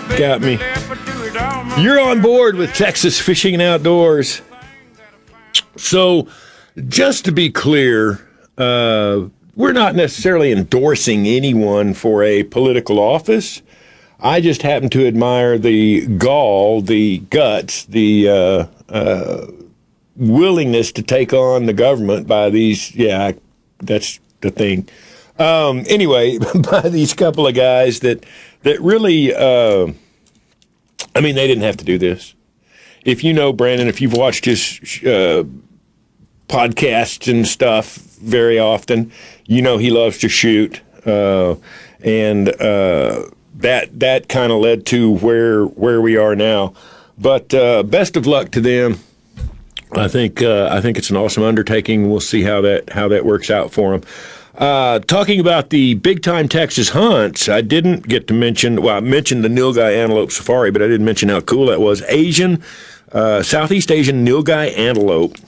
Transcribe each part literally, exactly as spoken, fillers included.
Got me. You're on board with Texas Fishing and Outdoors. So, just to be clear, uh, we're not necessarily endorsing anyone for a political office. I just happen to admire the gall, the guts, the uh, uh, willingness to take on the government by these, yeah, that's the thing. Um, anyway, by these couple of guys that, that really, uh, I mean, they didn't have to do this. If you know Brandon, if you've watched his uh, podcasts and stuff very often, you know he loves to shoot. Uh, and uh, that that kind of led to where where we are now. But uh, best of luck to them. I think uh, I think it's an awesome undertaking. We'll see how that how that works out for them. Uh, talking about the big-time Texas hunts, I didn't get to mention, well, I mentioned the Nilgai Antelope Safari, but I didn't mention how cool that was. Asian, uh, Southeast Asian Nilgai Antelope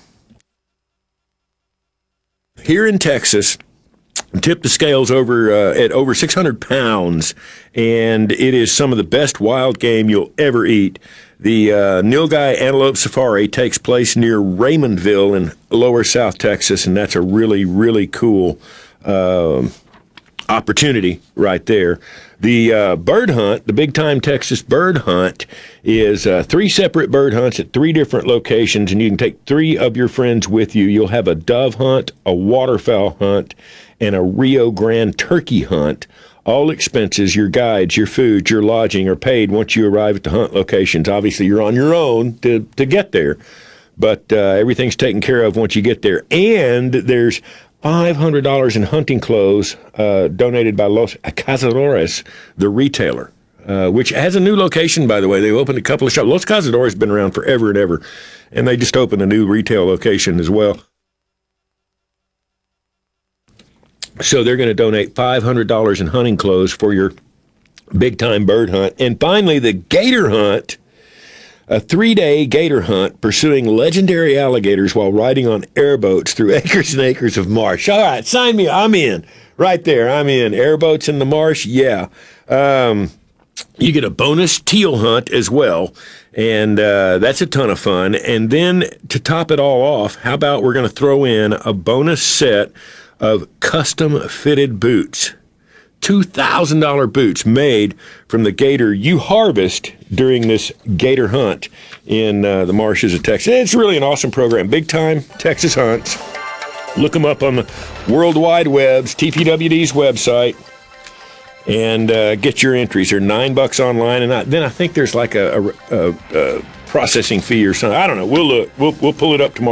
here in Texas tipped the scales over uh, at over six hundred pounds, and it is some of the best wild game you'll ever eat. The uh, Nilgai Antelope Safari takes place near Raymondville in lower South Texas, and that's a really, really cool Um, opportunity right there. The uh, bird hunt, the Big Time Texas Bird Hunt, is uh, three separate bird hunts at three different locations, and you can take three of your friends with you. You'll have a dove hunt, a waterfowl hunt, and a Rio Grande turkey hunt. All expenses, your guides, your food, your lodging are paid once you arrive at the hunt locations. Obviously, you're on your own to, to get there, but uh, everything's taken care of once you get there. And there's five hundred dollars in hunting clothes uh, donated by Los Cazadores, the retailer, uh, which has a new location, by the way. They opened a couple of shops. Los Cazadores has been around forever and ever, and they just opened a new retail location as well. So they're going to donate five hundred dollars in hunting clothes for your big-time bird hunt. And finally, the gator hunt. A three-day gator hunt pursuing legendary alligators while riding on airboats through acres and acres of marsh. All right, sign me. I'm in. Right there, I'm in. Airboats in the marsh, yeah. Um, you get a bonus teal hunt as well, and uh, that's a ton of fun. And then to top it all off, how about we're going to throw in a bonus set of custom-fitted boots. two thousand dollars boots made from the gator you harvest during this gator hunt in uh, the marshes of Texas. It's really an awesome program. Big Time Texas Hunts. Look them up on the World Wide Web's, T P W D's website, and uh, get your entries. They're nine bucks online, and I, then I think there's like a, a, a, a processing fee or something. I don't know. We'll look. We'll, we'll pull it up tomorrow.